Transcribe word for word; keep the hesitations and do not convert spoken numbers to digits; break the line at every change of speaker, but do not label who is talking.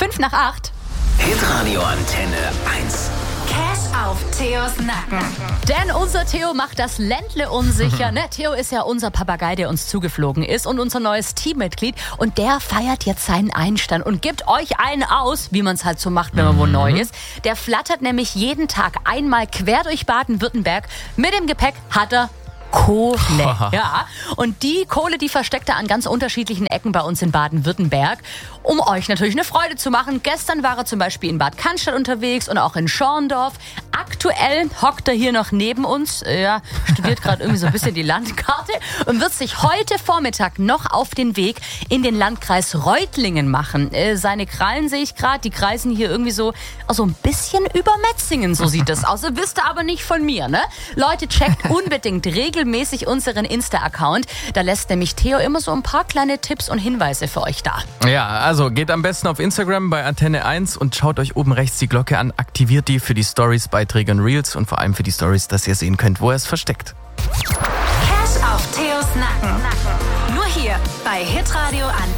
fünf nach acht.
Hitradio Antenne eins.
Cash auf Theos Nacken.
Denn unser Theo macht das Ländle unsicher. Ne? Theo ist ja unser Papagei, der uns zugeflogen ist und unser neues Teammitglied. Und der feiert jetzt seinen Einstand und gibt euch einen aus, wie man es halt so macht, wenn man wo neu ist. Der flattert nämlich jeden Tag einmal quer durch Baden-Württemberg. Mit dem Gepäck hat er Kohle. Ja. Und die Kohle, die versteckt er an ganz unterschiedlichen Ecken bei uns in Baden-Württemberg, um euch natürlich eine Freude zu machen. Gestern war er zum Beispiel in Bad Cannstatt unterwegs und auch in Schorndorf. Aktuell hockt er hier noch neben uns, ja, studiert gerade irgendwie so ein bisschen die Landkarte und wird sich heute Vormittag noch auf den Weg in den Landkreis Reutlingen machen. Äh, seine Krallen sehe ich gerade, die kreisen hier irgendwie so, also ein bisschen über Metzingen, so sieht das aus. Ihr wisst aber nicht von mir, ne? Leute, checkt unbedingt regelmäßig unseren Insta-Account. Da lässt nämlich Theo immer so ein paar kleine Tipps und Hinweise für euch da.
Ja, also geht am besten auf Instagram bei Antenne eins und schaut euch oben rechts die Glocke an, aktiviert die für die Stories, Beiträge und Reels und vor allem für die Stories, dass ihr sehen könnt, wo er es versteckt.
Cash auf Theos Nacken. Nur hier bei Hitradio Antenne.